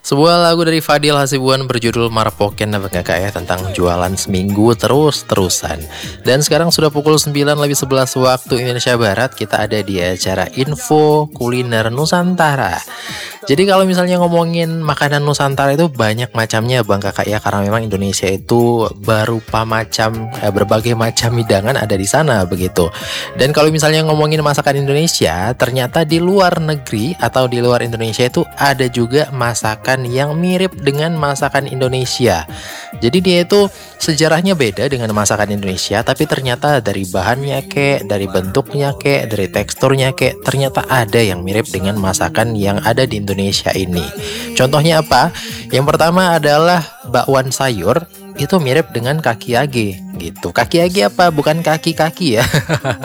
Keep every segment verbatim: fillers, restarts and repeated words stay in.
Sebuah lagu dari Fadil Hasibuan berjudul Marpoken apa kakak ya, tentang jualan seminggu terus-terusan. Dan sekarang sudah pukul sembilan lebih sebelas waktu Indonesia Barat. Kita ada di acara Info Kuliner Nusantara. Jadi kalau misalnya ngomongin makanan Nusantara itu banyak macamnya bang kakak ya, karena memang Indonesia itu berupa macam eh, berbagai macam hidangan ada di sana begitu. Dan kalau misalnya ngomongin masakan Indonesia, ternyata di luar negeri atau di luar Indonesia itu ada juga masakan yang mirip dengan masakan Indonesia. Jadi dia itu sejarahnya beda dengan masakan Indonesia, tapi ternyata dari bahannya kek, dari bentuknya kek, dari teksturnya kek, ternyata ada yang mirip dengan masakan yang ada di Indonesia ini. Contohnya apa? Yang pertama adalah bakwan sayur, itu mirip dengan kaki age gitu. Kaki age apa? Bukan kaki-kaki ya.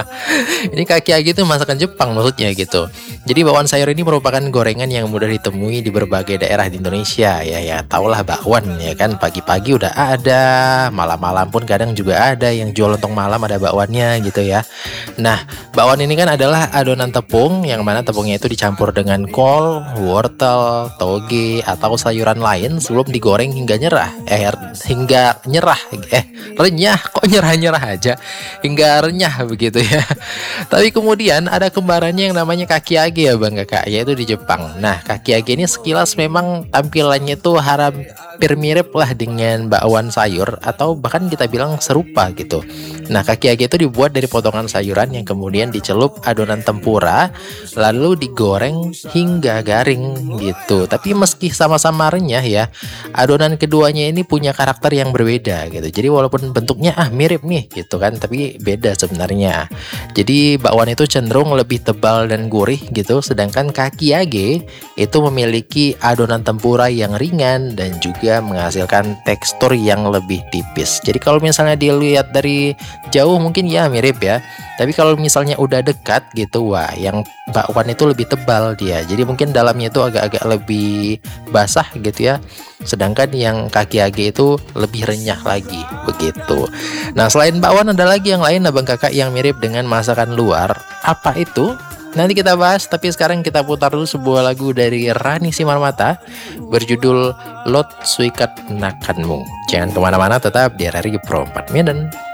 Ini kaki age itu masakan Jepang maksudnya gitu. Jadi bakwan sayur ini merupakan gorengan yang mudah ditemui di berbagai daerah di Indonesia ya. Ya taulah bakwan ya kan, pagi-pagi udah ada, malam-malam pun kadang juga ada yang jual lontong malam, ada bakwannya gitu ya. Nah, bakwan ini kan adalah adonan tepung yang mana tepungnya itu dicampur dengan kol, wortel, toge atau sayuran lain sebelum digoreng hingga nyerah. Eh hingga nyerah eh renyah, kok nyerah-nyerah aja, hingga renyah begitu ya. Tapi kemudian ada kembarannya yang namanya kaki age ya bang kakak, yaitu di Jepang. Nah kaki age ini sekilas memang tampilannya tuh hampir mirip lah dengan bakwan sayur, atau bahkan kita bilang serupa gitu. Nah kaki age itu dibuat dari potongan sayuran yang kemudian dicelup adonan tempura lalu digoreng hingga garing gitu. Tapi meski sama-sama renyah ya, adonan keduanya ini punya karakter yang berbeda gitu. Jadi walaupun bentuknya ah mirip nih gitu kan, tapi beda sebenarnya. Jadi bakwan itu cenderung lebih tebal dan gurih gitu, sedangkan kaki age itu memiliki adonan tempura yang ringan dan juga menghasilkan tekstur yang lebih tipis. Jadi kalau misalnya dilihat dari jauh mungkin ya mirip ya, tapi kalau misalnya udah dekat gitu, wah yang bakwan itu lebih tebal dia, jadi mungkin dalamnya itu agak-agak lebih basah gitu ya, sedangkan yang kaki age itu lebih renyah lagi begitu. Nah selain bakwan ada lagi yang lain abang kakak yang mirip dengan masakan luar. Apa itu? Nanti kita bahas, tapi sekarang kita putar dulu sebuah lagu dari Rani Simarmata berjudul Lot Suikat Nakanmu. Jangan kemana-mana, tetap di R R I Pro empat Medan.